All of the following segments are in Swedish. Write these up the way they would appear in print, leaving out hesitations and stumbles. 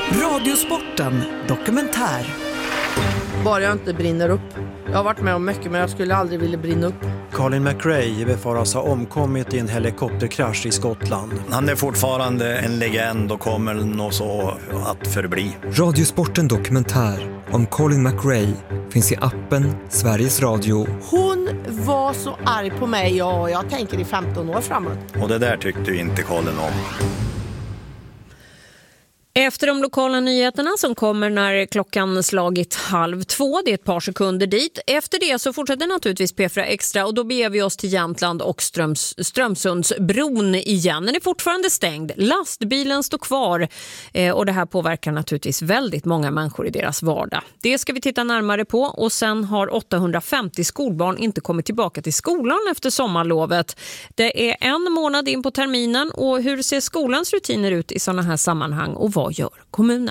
Radiosporten dokumentär. Bara jag inte brinner upp. Jag har varit med om mycket, men jag skulle aldrig vilja brinna upp. Colin McRae befaras ha omkommit i en helikopterkrasch i Skottland. Han är fortfarande en legend och kommer nog så att förbli. Radiosporten dokumentär om Colin McRae finns i appen Sveriges Radio. Hon var så arg på mig, och jag tänker i 15 år framåt. Och det där tyckte ju inte Colin om. Efter de lokala nyheterna som kommer när klockan slagit 1:30, det är ett par sekunder dit. Efter det så fortsätter naturligtvis P4 Extra och då beger vi oss till Jämtland och Strömsundsbron igen. Den är fortfarande stängd, lastbilen står kvar och det här påverkar naturligtvis väldigt många människor i deras vardag. Det ska vi titta närmare på och sen har 850 skolbarn inte kommit tillbaka till skolan efter sommarlovet. Det är en månad in på terminen och hur ser skolans rutiner ut i sådana här sammanhang och vad gör kommunen?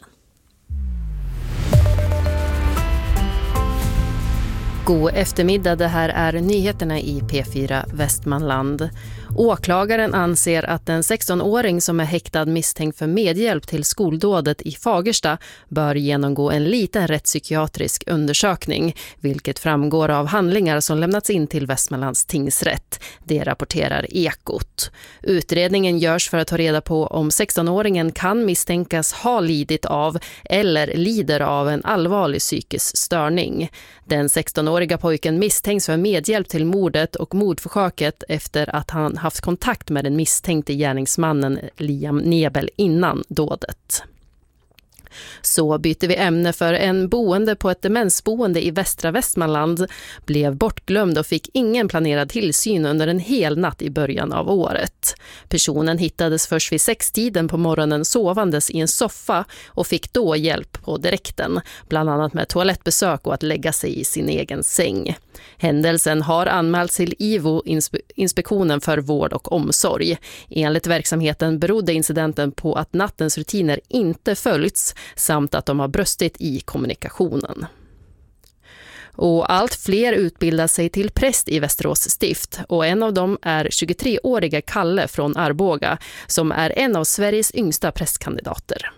God eftermiddag, det här är nyheterna i P4 Västmanland. Åklagaren anser att en 16-åring som är häktad misstänkt för medhjälp till skoldådet i Fagersta bör genomgå en liten rättspsykiatrisk undersökning, vilket framgår av handlingar som lämnats in till Västmanlands tingsrätt. Det rapporterar Ekot. Utredningen görs för att ta reda på om 16-åringen kan misstänkas ha lidit av eller lider av en allvarlig psykisk störning. Den 16-åriga pojken misstänks för medhjälp till mordet och mordförsöket efter att han haft kontakt med den misstänkte gärningsmannen Liam Nebel innan dådet. Så byter vi ämne, för en boende på ett demensboende i västra Västmanland blev bortglömd och fick ingen planerad tillsyn under en hel natt i början av året. Personen hittades först vid 6-tiden på morgonen sovandes i en soffa och fick då hjälp på direkten, bland annat med toalettbesök och att lägga sig i sin egen säng. Händelsen har anmälts till IVO, Inspektionen för vård och omsorg. Enligt verksamheten berodde incidenten på att nattens rutiner inte följts samt att de har brustit i kommunikationen. Och allt fler utbildar sig till präst i Västerås stift och en av dem är 23-åriga Kalle från Arboga som är en av Sveriges yngsta prästkandidater.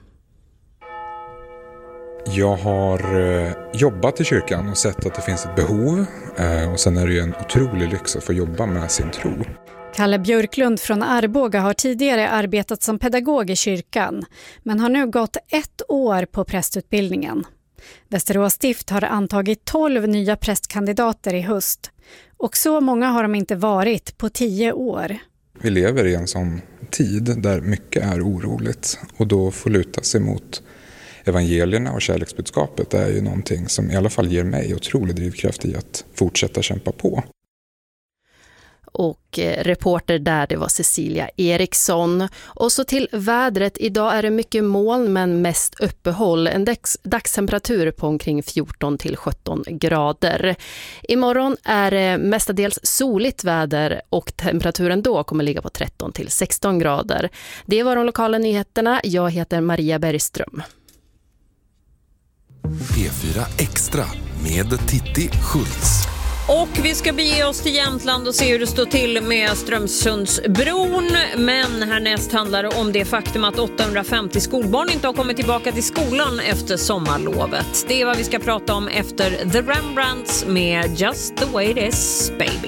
Jag har jobbat i kyrkan och sett att det finns ett behov och sen är det ju en otrolig lyx att få jobba med sin tro. Kalle Björklund från Arboga har tidigare arbetat som pedagog i kyrkan men har nu gått 1 år på prästutbildningen. Västerås stift har antagit 12 nya prästkandidater i höst och så många har de inte varit på 10 år. Vi lever i en sån tid där mycket är oroligt och då får luta sig mot evangelierna och kärleksbudskapet är ju någonting som i alla fall ger mig otrolig drivkraft i att fortsätta kämpa på. Och reporter där, det var Cecilia Eriksson. Och så till vädret. Idag är det mycket moln men mest uppehåll. En dagstemperatur på omkring 14-17 grader. Imorgon är det mestadels soligt väder och temperaturen då kommer ligga på 13-16 grader. Det var de lokala nyheterna. Jag heter Maria Bergström. P4 Extra med Titti Schultz. Och vi ska bege oss till Jämtland och se hur det står till med Strömsundsbron. Men härnäst handlar det om det faktum att 850 skolbarn inte har kommit tillbaka till skolan efter sommarlovet. Det är vad vi ska prata om efter The Rembrandts med Just the way it is, baby.